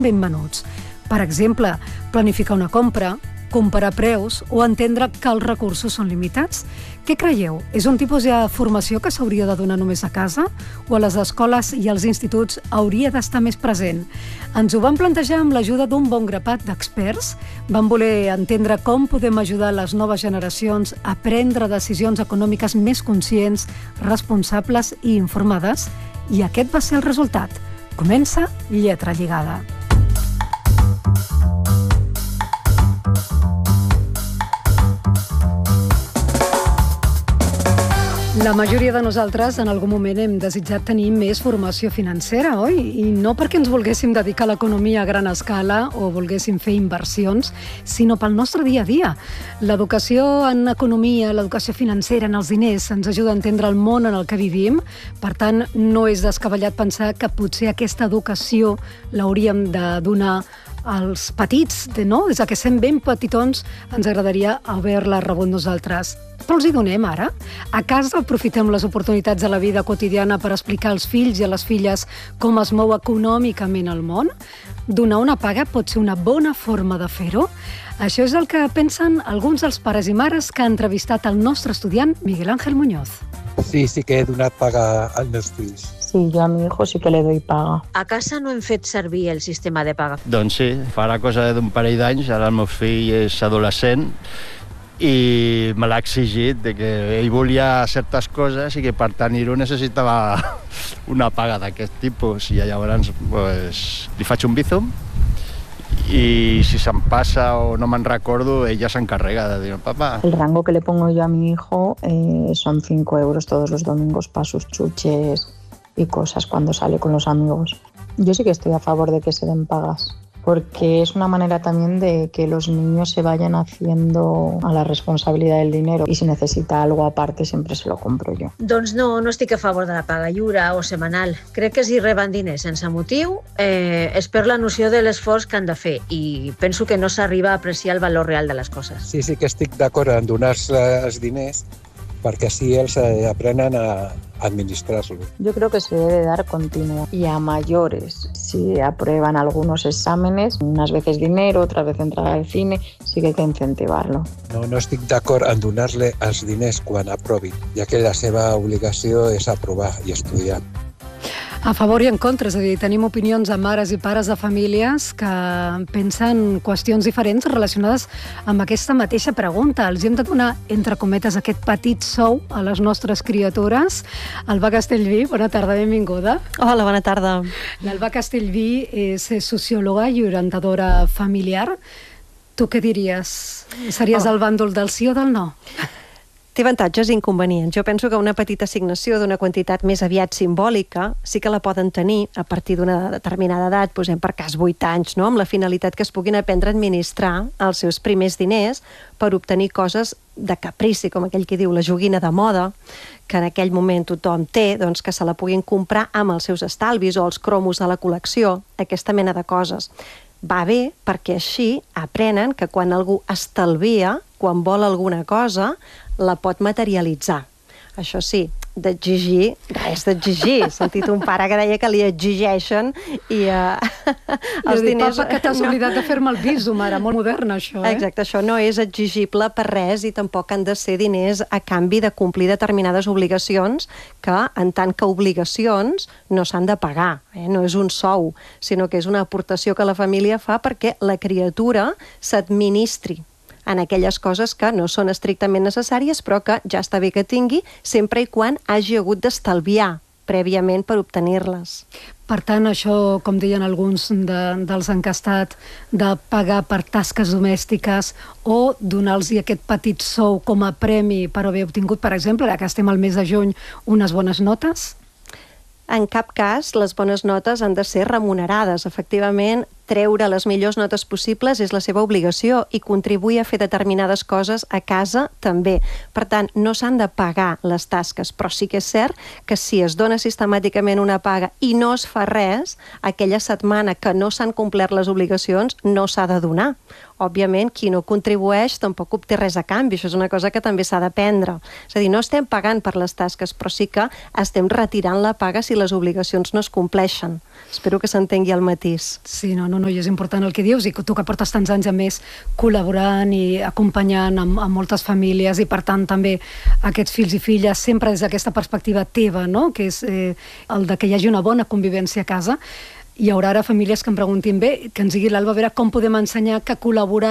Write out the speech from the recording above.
ben menuts. Per exemple, planificar una compra, comparar preus o entendre que els recursos són limitats. Què creieu? És un tipus de formació que s'hauria de donar només a casa o a les escoles i als instituts hauria d'estar més present? Ens ho vam plantejar amb l'ajuda d'un bon grapat d'experts. Vam voler entendre com podem ajudar les noves generacions a prendre decisions econòmiques més conscients, responsables i informades. I aquest va ser el resultat. Comença Lletra Lligada. La majoria de nosaltres en algun moment hem desitjat tenir més formació financera, oi? I no perquè ens volguéssim dedicar a l'economia a gran escala o volguéssim fer inversions, sinó pel nostre dia a dia. L'educació en economia, l'educació financera, en els diners, ens ajuda a entendre el món en el que vivim. Per tant, no és descabellat pensar que potser aquesta educació l'hauríem de donar als petits, no? Des que som ben petitons, ens agradaria haver-la rebut nosaltres. Però els hi donem ara. A casa aprofitem les oportunitats de la vida quotidiana per explicar als fills i a les filles com es mou econòmicament el món. Donar una paga pot ser una bona forma de fer-ho. Això és el que pensen alguns dels pares i mares que ha entrevistat el nostre estudiant Miguel Ángel Muñoz. Sí que he donat paga als meus fills. Sí, yo a mi hijo sí que le doy paga. A casa no hem fet servir el sistema de paga. Doncs sí, farà cosa d'un parell d'anys, ara el meu fill és adolescent i me l'ha exigit de que ell volia certes coses i que per tenir-ho necessitava una paga d'aquest tipus i llavors li faig un bizum y si se'm pasa o no me'n recordo, ella s'encarrega de dir, papá. El rango que le pongo yo a mi hijo son 5 euros todos los domingos para sus chuches y cosas cuando sale con los amigos. Yo sí que estoy a favor de que se den pagas, porque es una manera también de que los niños se vayan haciendo a la responsabilidad del dinero y si necesita algo aparte siempre se lo compro yo. Doncs no estic a favor de la paga lliure o setmanal. Crec que si reben diners sense motiu es perd la noció de l'esforç que han de fer i penso que no s'arriba a apreciar el valor real de les coses. Sí que estic d'acord en donar els diners perquè així ells aprenen a administrar-lo. Yo creo que se debe dar continuo y a mayores. Si aprueban algunos exámenes, unas veces dinero, otras veces entrada al cine, sí que hay que incentivarlo. No estic d'acord en donar-li els diners quan aprovin, ja que la seva obligació és aprovar i estudiar. A favor i en contra, és a dir, tenim opinions de mares i pares de famílies que pensen qüestions diferents relacionades amb aquesta mateixa pregunta. Els hem de donar, entre cometes, aquest petit sou a les nostres criatures. Alba Castellví, bona tarda, benvinguda. Hola, bona tarda. L'Alba Castellví és sociòloga i orientadora familiar. Tu què diries? Series del bàndol del sí o del no? Té avantatges i inconvenients. Jo penso que una petita assignació d'una quantitat més aviat simbòlica sí que la poden tenir a partir d'una determinada edat, posem per cas 8 anys, no? Amb la finalitat que es puguin aprendre a administrar els seus primers diners per obtenir coses de caprici, com aquell que diu la joguina de moda, que en aquell moment tothom té, doncs que se la puguin comprar amb els seus estalvis o els cromos de la col·lecció, aquesta mena de coses. Va bé perquè així aprenen que quan algú estalvia, quan vol alguna cosa, la pot materialitzar. Això sí, d'exigir, res d'exigir. He sentit un pare que deia que li exigeixen i els diners... Papa, que t'has oblidat de fer-me el viso, mare, molt moderna, això, eh? Exacte, això no és exigible per res i tampoc han de ser diners a canvi de complir determinades obligacions que, en tant que obligacions, no s'han de pagar. No és un sou, sinó que és una aportació que la família fa perquè la criatura s'administri en aquelles coses que no són estrictament necessàries, però que ja està bé que tingui, sempre i quan hagi hagut d'estalviar prèviament per obtenir-les. Per tant, això, com deien alguns dels encastats, de pagar per tasques domèstiques o donar-los aquest petit sou com a premi per haver obtingut, per exemple, ara que estem al mes de juny, unes bones notes? En cap cas les bones notes han de ser remunerades. Efectivament, treure les millors notes possibles és la seva obligació i contribuir a fer determinades coses a casa també. Per tant, no s'han de pagar les tasques, però sí que és cert que si es dona sistemàticament una paga i no es fa res, aquella setmana que no s'han complert les obligacions no s'ha de donar. Òbviament, qui no contribueix tampoc obté res a canvi. Això és una cosa que també s'ha d'aprendre. És a dir, no estem pagant per les tasques, però sí que estem retirant la paga si les obligacions no es compleixen. Espero que s'entengui el matís. Sí, no no, i és important el que dius, i tu que portes tants anys a més col·laborant i acompanyant amb moltes famílies, i per tant també aquests fills i filles sempre des d'aquesta perspectiva teva, no? Que és el de que hi hagi una bona convivència a casa. Hi haurà ara famílies que em preguntin, bé, que ens digui l'Alba, a veure com podem ensenyar que col·laborar